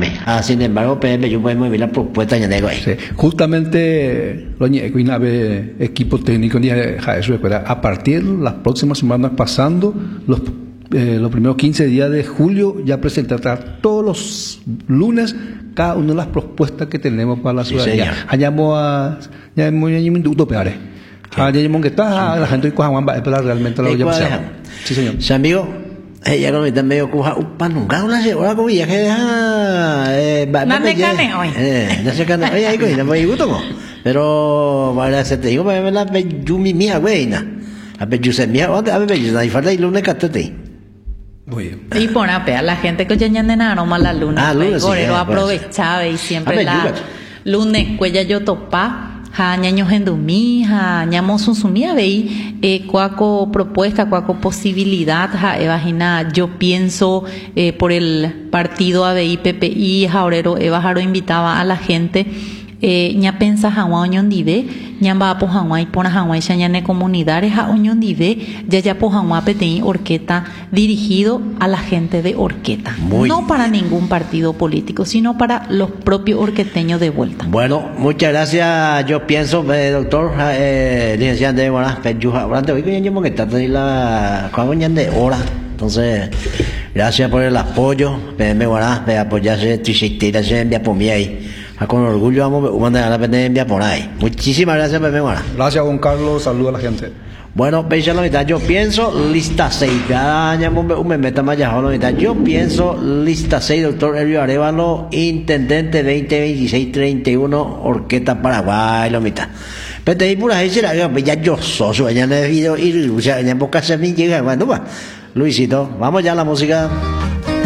Carmen. Sin embargo, PM, yo podemos ver la propuesta ya de sí. Justamente, equipo técnico a partir de las próximas semanas, pasando los primeros 15 días de julio, ya presentará todos los lunes cada una de las propuestas que tenemos para la ciudadanía. Ya muy minuto peare. Ya que está la gente que realmente la voy a. Sí, señor. Sí, amigo. Ya con está medio cuja nunca una hora como ya que deja no me cane hoy. No se cane hoy ahí con no me gusta pero para se te digo para la yumi mía güey na a ver yo se mía a ver yo no falta y lunes catete. Y por apea la gente que ya en aroma la luna gorero aprovechaba y siempre la lunes cuella yo topa ha ñaños en dumí ha ñamos sumía veí cuaco propuesta cuaco posibilidad ha evagina yo pienso por el partido ABI PPI jaurero evajaro invitaba a la gente ña pensa Hawái Unión Dive, ña va po Hawái pona Hawái ñane comunidades a Unión Dive, ya po Hawái PTI orquesta dirigido a la gente de Orqueta, no para ningún partido político, sino para los propios orqueteños de vuelta. Bueno, muchas gracias. Yo pienso, doctor, licenciado de Moras, durante hoy que yo me está la de hora. Entonces, gracias por el apoyo, me guardas de apoyarse, trichetera, se envía por mí ahí. Con orgullo vamos a mandar a la pendencia por ahí. Muchísimas gracias, Pepe Mora. Gracias, Juan Carlos. Saludos a la gente. Bueno, pensé la mitad. Yo pienso lista 6. Ya me meta más ya la mitad. Yo pienso lista 6, doctor Elvio Arevalo, intendente 2026-31, Orqueta Paraguay, la mitad. Pero te di pura gente, ya yo soso, ya no he debido ir, o sea, ya en boca se me llega, bueno, Luisito, vamos ya a la música.